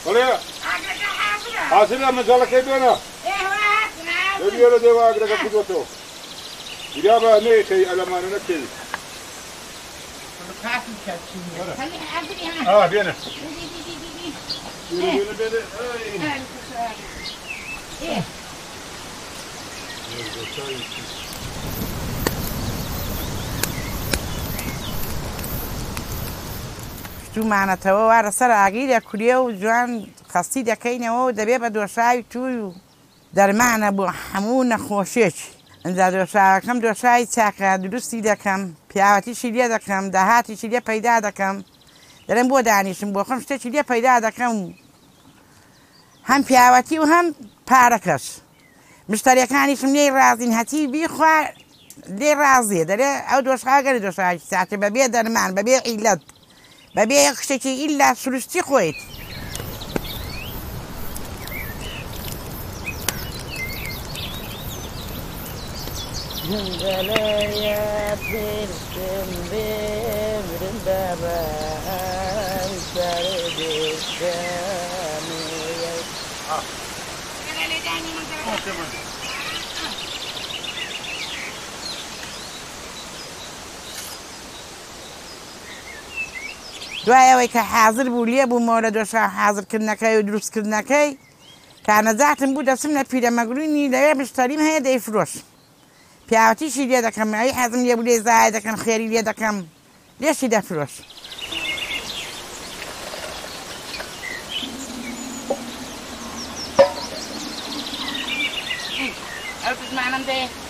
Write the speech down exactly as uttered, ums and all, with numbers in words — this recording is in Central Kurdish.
ولا حاصل من جالك كيدونا يلي يلا دوا أقدر كيدوتو إجابة نيكي على ما ننكل آه بينا بينا بينا بينا إيه تو معناتەوە وارە سەر ئاگیری کوریە و جوان خەستی دەکەینەوە و دەبێ بە دۆشاوی توی و دەرمانە بۆ هەموو نەخۆشیێکی ئەنجا دۆشاوەکەم دۆشاوی چاکە دروستی دەکەم پیاوەتیشی لێ دەکەم داهاتیشی لێ پەیدا دەکەم دەرم بۆ دانیشم بۆ خۆم شتێکی لێ پەیدا دەکەم و هەم پیاوەتی و هەم پارەکەش مشتریەکانیشم لێی ڕازین هەتی بیخوا لێ ڕازیە دەرێ ئەو دۆشاگەری دۆشاوی چاکە بەبێ دەرمان بەبێ عیلەت بەبێ یەک شتێکی ئیلا سروشتی خۆیت جنگەلەیە پێرکم بێورم بەبان سەرێ دێشەمێ دوای ئەوەی کە حازر بوو لێ بوومەوە لە دۆشا حازرکردنەکەی و دروستکردنەکەی کانەجاتم بوو دەچم لە پیرەمەگرونی لەوێ مشتەریم هەیە دەیفرۆش پیاوەتیشی لێ دەکەم ئەوی حەزم لێ بوو لێ زایە دەکەم خێری لێ دەکەم لێشی دەفرۆش ئەو زمانم دێ